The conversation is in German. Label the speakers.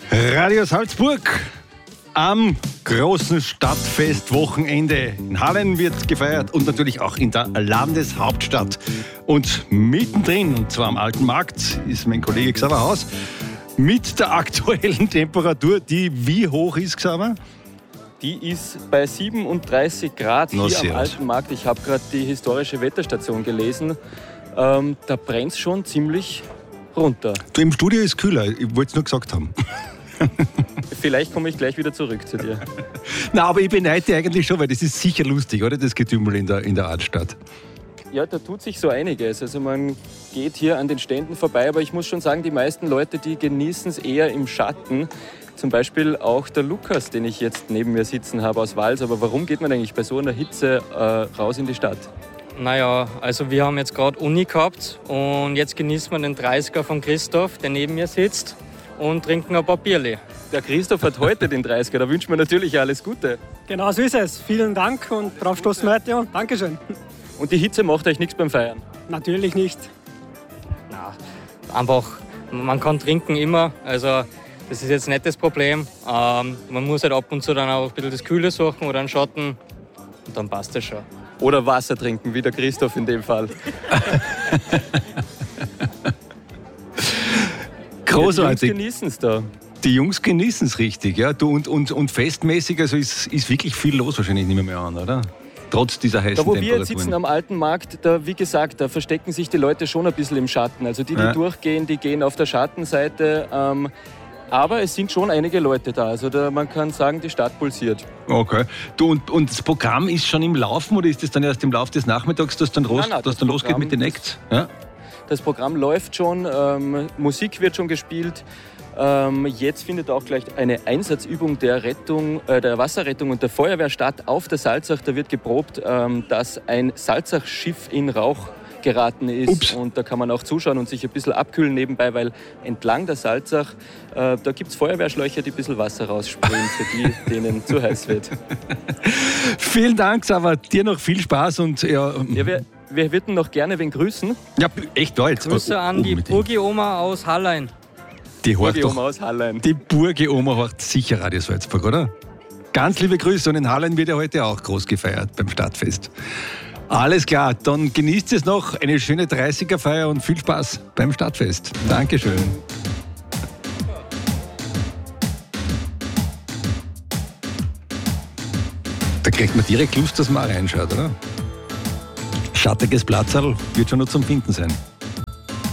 Speaker 1: Radio Salzburg am großen Stadtfestwochenende. In Hallen wird gefeiert und natürlich auch in der Landeshauptstadt. Und mittendrin, und zwar am Alten Markt, ist mein Kollege Xaver Haus mit der aktuellen Temperatur, die wie hoch ist, Xaver?
Speaker 2: Die ist bei 37 Grad hier am Alten Markt. Ich habe gerade die historische Wetterstation gelesen. Da brennt es schon ziemlich runter.
Speaker 1: Du, im Studio ist kühler, ich wollte es nur gesagt haben.
Speaker 2: Vielleicht komme ich gleich wieder zurück zu dir.
Speaker 1: Na, aber ich beneide dich eigentlich schon, weil das ist sicher lustig, oder? Das Getümmel in der Altstadt.
Speaker 2: Ja, da tut sich so einiges. Also man geht hier an den Ständen vorbei, aber ich muss schon sagen, die meisten Leute, die genießen es eher im Schatten. Zum Beispiel auch der Lukas, den ich jetzt neben mir sitzen habe aus Wals. Aber warum geht man eigentlich bei so einer Hitze raus in die Stadt?
Speaker 3: Naja, also wir haben jetzt gerade Uni gehabt und jetzt genießen wir den 30er von Christoph, der neben mir sitzt, und trinken ein paar Bierli.
Speaker 2: Der Christoph hat heute den 30er, da wünschen wir natürlich alles Gute.
Speaker 4: Genau so ist es. Vielen Dank und drauf stoßen wir heute. Ja, Dankeschön.
Speaker 2: Und die Hitze macht euch nichts beim Feiern?
Speaker 4: Natürlich nicht.
Speaker 3: Na, einfach, man kann trinken immer, also das ist jetzt nicht das Problem. Man muss halt ab und zu dann auch ein bisschen das Kühle suchen oder einen Schatten und dann passt das schon.
Speaker 2: Oder Wasser trinken, wie der Christoph in dem Fall.
Speaker 1: Großartig.
Speaker 2: Die Jungs genießen es da.
Speaker 1: Die Jungs genießen es richtig, ja. Du, und festmäßig, also ist wirklich viel los wahrscheinlich, nicht mehr an, oder? Trotz dieser heißen
Speaker 2: Temperaturen. Da, wo wir
Speaker 1: Temperaturen.
Speaker 2: jetzt sitzen am Alten Markt, da, wie gesagt, da verstecken sich die Leute schon ein bisschen im Schatten. Also die durchgehen, die gehen auf der Schattenseite. Aber es sind schon einige Leute da. Also man kann sagen, die Stadt pulsiert.
Speaker 1: Okay. Du, und das Programm ist schon im Laufen oder ist das dann erst im Laufe des Nachmittags, dass dann losgeht mit den Acts? Ja? Das
Speaker 2: Programm läuft schon, Musik wird schon gespielt. Jetzt findet auch gleich eine Einsatzübung der Wasserrettung und der Feuerwehr statt auf der Salzach. Da wird geprobt, dass ein Salzachschiff in Rauch geraten ist. Ups. Und da kann man auch zuschauen und sich ein bisschen abkühlen nebenbei, weil entlang der Salzach, da gibt es Feuerwehrschläuche, die ein bisschen Wasser raussprühen, für die, denen zu heiß wird.
Speaker 1: Vielen Dank, aber dir noch viel Spaß und ja,
Speaker 2: wir würden noch gerne wen grüßen.
Speaker 1: Ja, echt bald.
Speaker 3: Grüße an die Burgi-Oma aus Hallein.
Speaker 1: Die Burgi-Oma aus Hallein. Die Burgi-Oma hört sicher Radio Salzburg, oder? Ganz liebe Grüße und in Hallein wird ja heute auch groß gefeiert beim Stadtfest. Alles klar, dann genießt es noch, eine schöne 30er-Feier und viel Spaß beim Stadtfest. Dankeschön. Da kriegt man direkt Lust, dass man reinschaut, oder? Schattiges Platzerl wird schon noch zum Finden sein.